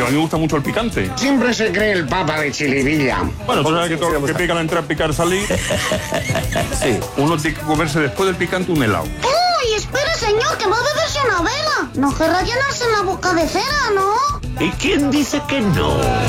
mí me gusta mucho el picante. Siempre se cree el papa de Chilivilla. Bueno, tú sabes que todo lo que pica al entrar, picar salir. Sí. Uno tiene que comerse después del picante un helado. ¡Uy, espera, señor, que va a beberse una vela! No querrá llenarse la boca de cera, ¿no? ¿Y quién dice que no?